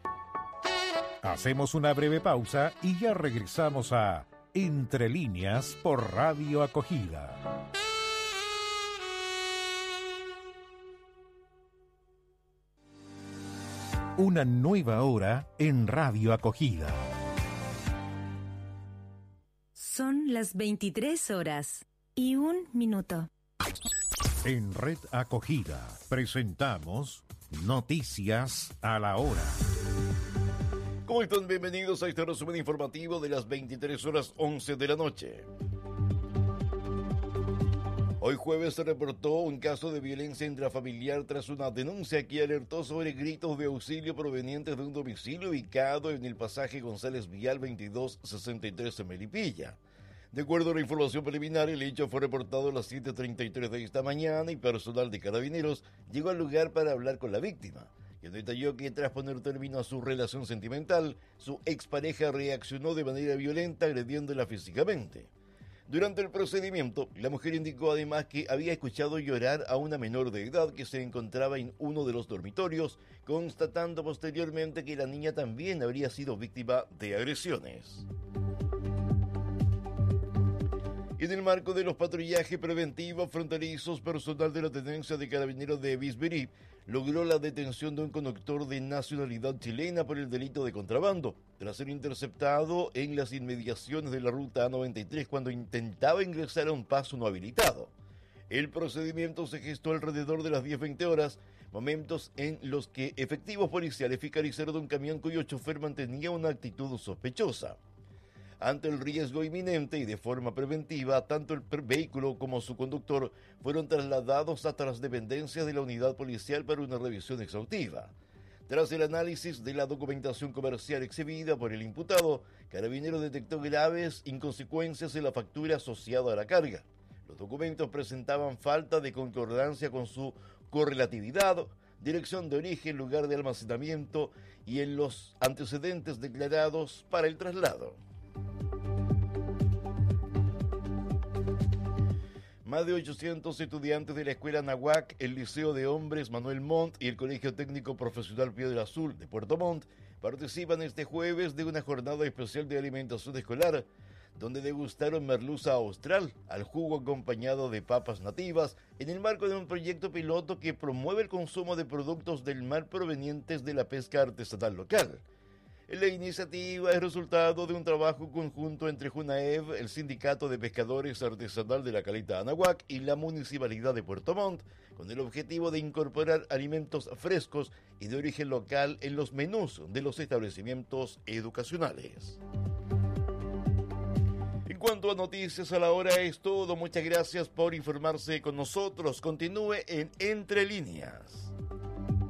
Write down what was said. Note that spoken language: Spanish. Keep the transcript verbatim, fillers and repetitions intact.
Hacemos una breve pausa y ya regresamos a Entre Líneas por Radio Acogida. Una nueva hora en Radio Acogida. Son las veintitrés horas y un minuto. En Red Acogida presentamos Noticias a la Hora. ¿Cómo están? Bienvenidos a este resumen informativo de las veintitrés horas once de la noche. Hoy jueves se reportó un caso de violencia intrafamiliar tras una denuncia que alertó sobre gritos de auxilio provenientes de un domicilio ubicado en el pasaje González Vial veintidós sesenta y tres en Melipilla. De acuerdo a la información preliminar, el hecho fue reportado a las siete treinta y tres de esta mañana y personal de Carabineros llegó al lugar para hablar con la víctima, quien detalló que tras poner término a su relación sentimental, su expareja reaccionó de manera violenta agrediéndola físicamente. Durante el procedimiento, la mujer indicó además que había escuchado llorar a una menor de edad que se encontraba en uno de los dormitorios, constatando posteriormente que la niña también habría sido víctima de agresiones. En el marco de los patrullajes preventivos fronterizos, personal de la Tenencia de Carabineros de Bisbiri logró la detención de un conductor de nacionalidad chilena por el delito de contrabando, tras ser interceptado en las inmediaciones de la ruta A noventa y tres cuando intentaba ingresar a un paso no habilitado. El procedimiento se gestó alrededor de las diez veinte horas, momentos en los que efectivos policiales fiscalizaron un camión cuyo chofer mantenía una actitud sospechosa. Ante el riesgo inminente y de forma preventiva, tanto el vehículo como su conductor fueron trasladados hasta las dependencias de la unidad policial para una revisión exhaustiva. Tras el análisis de la documentación comercial exhibida por el imputado, Carabineros detectó graves inconsecuencias en la factura asociada a la carga. Los documentos presentaban falta de concordancia con su correlatividad, dirección de origen, lugar de almacenamiento y en los antecedentes declarados para el traslado. Más de ochocientos estudiantes de la Escuela Nahuac, el Liceo de Hombres Manuel Montt y el Colegio Técnico Profesional Piedra Azul de Puerto Montt participan este jueves de una jornada especial de alimentación escolar, donde degustaron merluza austral al jugo acompañado de papas nativas en el marco de un proyecto piloto que promueve el consumo de productos del mar provenientes de la pesca artesanal local. La iniciativa es resultado de un trabajo conjunto entre JUNAEV, el Sindicato de Pescadores Artesanal de la Caleta Anahuac y la Municipalidad de Puerto Montt, con el objetivo de incorporar alimentos frescos y de origen local en los menús de los establecimientos educacionales. En cuanto a noticias a la hora es todo. Muchas gracias por informarse con nosotros. Continúe en Entre Líneas.